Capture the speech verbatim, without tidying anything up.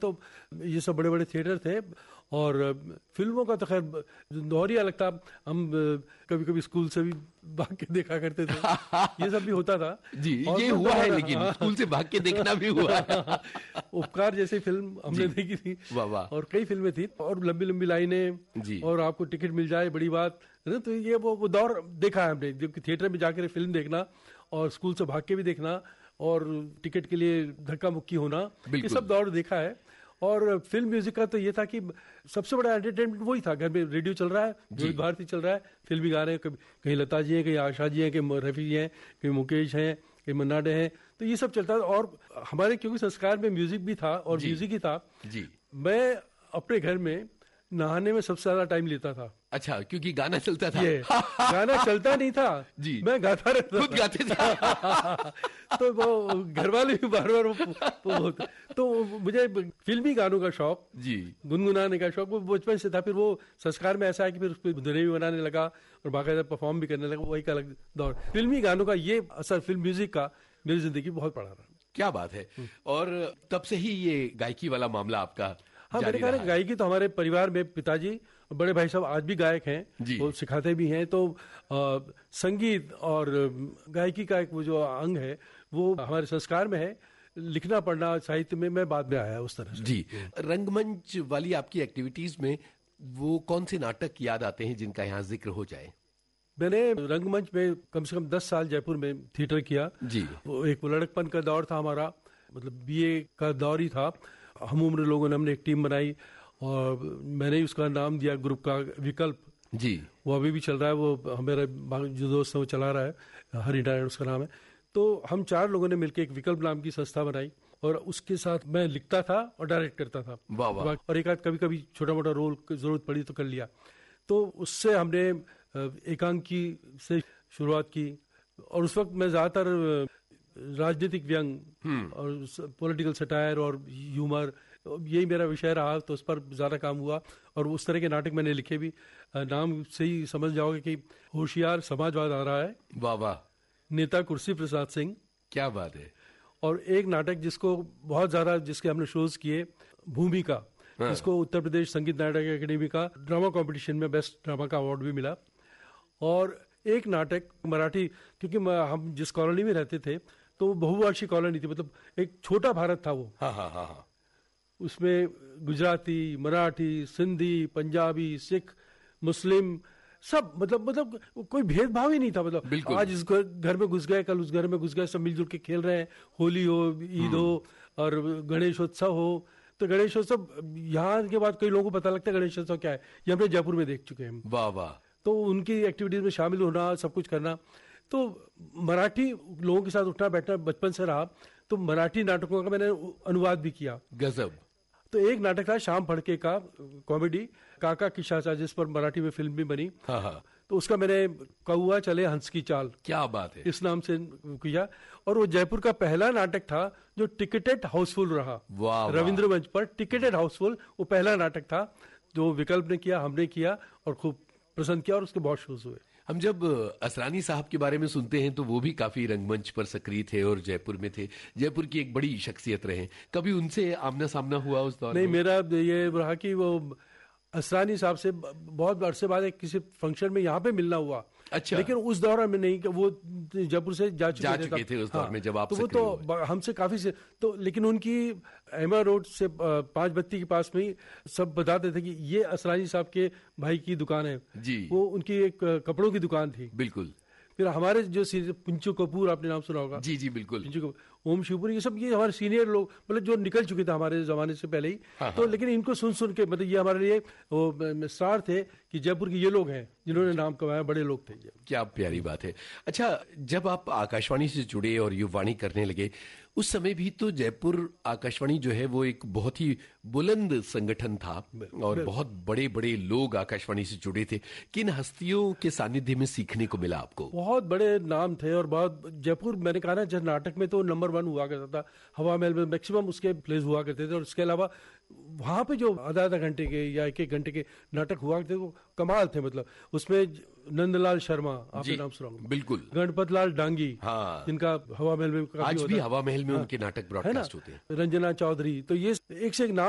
तो ये सब बड़े बड़े थिएटर थे और फिल्मों का तो खैर दौर ही अलग था। हम कभी कभी स्कूल से भी भाग के देखा करते थे, ये सब भी होता था जी। ये हुआ है, लेकिन स्कूल से भाग के देखना भी हुआ है। उपकार जैसी फिल्म हमने देखी थी, वाह वाह, और कई फिल्में थी, और लंबी लंबी लाइनें, और आपको टिकट मिल जाए बड़ी बात है ना। तो ये वो, वो दौर देखा है हमने, थिएटर में जाकर फिल्म देखना और स्कूल से भाग के भी देखना और टिकट के लिए धक्का मुक्की होना, ये सब दौर देखा है। और फिल्म म्यूजिक का तो ये था कि सबसे बड़ा एंटरटेनमेंट वही था। घर में रेडियो चल रहा है, विविध भारती चल रहा है, फिल्मी गाने, कहीं लता जी हैं, कहीं आशा जी हैं, कहीं रफी जी हैं, कहीं मुकेश हैं, कहीं मन्ना डे हैं, तो ये सब चलता था। और हमारे क्योंकि संस्कार में म्यूजिक भी था और म्यूजिक ही था जी। मैं अपने घर में नहाने में सबसे ज्यादा टाइम लेता था। अच्छा, क्योंकि गाना चलता था। ये गाना चलता नहीं था जी, मैं गाता रहता, खुद गाते थे। तो वो घर वाले भी बार बार वो, वो तो मुझे फिल्मी गानों का शौक जी, गुनगुनाने का शौक वो बचपन से था। फिर वो संस्कार में ऐसा है कि फिर उसको धुनें भी बनाने लगा और बाकायदा परफॉर्म भी करने लगा, वही का अलग दौर। फिल्मी गानों का ये असर फिल्म म्यूजिक का मेरी जिंदगी बहुत पड़ा रहा। क्या बात है। और तब से ही ये गायकी वाला मामला आपका? हाँ, मैंने कहा गायकी तो हमारे परिवार में पिताजी बड़े भाई साहब आज भी गायक हैं, वो सिखाते भी हैं। तो आ, संगीत और गायकी का एक वो जो अंग है वो हमारे संस्कार में है। लिखना पढ़ना साहित्य में मैं बाद में आया उस तरह से जी। रंगमंच वाली आपकी एक्टिविटीज में वो कौन से नाटक याद आते हैं जिनका यहाँ जिक्र हो जाए? मैंने रंगमंच में कम से कम दस साल जयपुर में थिएटर किया जी। वो एक लड़कपन का दौर था हमारा, मतलब बीए का दौर ही था। हम उम्र लोगों ने हमने एक टीम बनाई और मैंने उसका नाम दिया ग्रुप का विकल्प जी। वो अभी भी चल रहा है, वो हमारे जो दोस्त है वो चला रहा है, हरि नारायण उसका नाम है। तो हम चार लोगों ने मिलकर एक विकल्प नाम की संस्था बनाई और उसके साथ मैं लिखता था और डायरेक्ट करता था। वाह वाह। और एक आध कभी कभी छोटा मोटा रोल जरूरत पड़ी तो कर लिया। तो उससे हमने एकांकी से शुरुआत की और उस वक्त मैं ज्यादातर राजनीतिक व्यंग और पॉलिटिकल सटायर और ह्यूमर, यही मेरा विषय रहा, तो उस पर ज्यादा काम हुआ और उस तरह के नाटक मैंने लिखे भी। नाम से ही समझ जाओगे कि होशियार समाजवाद आ रहा है, वाह वाह, नेता कुर्सी प्रसाद सिंह, क्या बात है। और एक नाटक जिसको बहुत ज्यादा, जिसके हमने शोज किए, भूमिका, जिसको उत्तर प्रदेश संगीत नाटक अकेडमी का ड्रामा कंपटीशन में बेस्ट ड्रामा का अवार्ड भी मिला। और एक नाटक मराठी, क्योंकि हम जिस कॉलोनी में रहते थे तो वो बहुभाषी कॉलोनी थी, मतलब एक छोटा भारत था वो। हाँ हाँ हाँ हाँ। उसमें गुजराती, मराठी, सिंधी, पंजाबी, सिख, मुस्लिम सब, मतलब मतलब कोई भेदभाव ही नहीं था। मतलब आज इस घर में घुस गए, कल उस घर में घुस गए, सब मिलजुल के खेल रहे हैं। होली हो, ईद हो और गणेशोत्सव हो। तो गणेशोत्सव यहाँ के बाद कई लोगों को पता लगता है गणेशोत्सव क्या है, ये हमने जयपुर में देख चुके हैं। वाह वाह। तो उनकी एक्टिविटीज में शामिल होना, सब कुछ करना। तो मराठी लोगों के साथ उठना बैठना बचपन से रहा, तो मराठी नाटकों का मैंने अनुवाद भी किया। गजब। तो एक नाटक था शाम फड़के का, कॉमेडी, काका की शाचा, जिस पर मराठी में फिल्म भी बनी। हाँ हाँ। तो उसका मैंने कौआ चले हंस की चाल, क्या बात है, इस नाम से किया। और वो जयपुर का पहला नाटक था जो टिकटेड हाउसफुल रहा। वाह। रविंद्र मंच पर टिकटेड हाउसफुल, वो पहला नाटक था जो विकल्प ने किया, हमने किया और खूब पसंद किया और उसके बहुत शोज हुए। हम जब असरानी साहब के बारे में सुनते हैं तो वो भी काफी रंगमंच पर सक्रिय थे और जयपुर में थे, जयपुर की एक बड़ी शख्सियत रहे। कभी उनसे आमना सामना हुआ उस दौर में? नहीं, मेरा ये रहा कि वो असरानी साहब से बहुत अरसे बाद एक किसी फंक्शन में यहाँ पे मिलना हुआ। अच्छा। लेकिन उस दौरान में नहीं, वो जयपुर से जा चुके, जा चुके थे उस दौर में जब आप तो वो तो हमसे काफी से तो, लेकिन उनकी एमा रोड से पांच बत्ती के पास में ही सब बताते थे कि ये असरानी साहब के भाई की दुकान है जी। वो उनकी एक कपड़ों की दुकान थी। बिल्कुल। फिर हमारे जो पिंचू कपूर, आपने नाम सुना होगा? जी जी बिल्कुल। पिंचू कपूर, ओम शिवपुरी, ये सब ये हमारे सीनियर लोग, मतलब जो निकल चुके थे हमारे जमाने से पहले ही। हाँ, तो हाँ। लेकिन इनको सुन सुन के, मतलब ये हमारे लिए वो स्टार थे कि जयपुर के ये लोग हैं जिन्होंने नाम कमाया, बड़े लोग थे। क्या प्यारी बात है। अच्छा, जब आप आकाशवाणी से जुड़े और युवाणी करने लगे, उस समय भी तो जयपुर आकाशवाणी जो है वो एक बहुत ही बुलंद संगठन था और बहुत बड़े बड़े लोग आकाशवाणी से जुड़े थे। किन हस्तियों के सानिध्य में सीखने को मिला आपको? बहुत बड़े नाम थे और बहुत, जयपुर मैंने कहा ना, जब नाटक में तो नंबर वन हुआ करता था, हवा महल में मैक्सिमम उसके प्लेस हुआ करते थे। और इसके अलावा वहां पे जो आधा आधा घंटे के या एक एक घंटे के नाटक हुआ करते थे वो कमाल थे। मतलब उसमें नंदलाल शर्मा, आपने नाम सुना होगा? बिल्कुल। गणपत लाल डांगी, हाँ। जिनका हवा महल में आज भी हवा महल में हाँ। उनके नाटक ब्रॉडकास्ट होते हैं। रंजना चौधरी, तो ये एक से एक नाम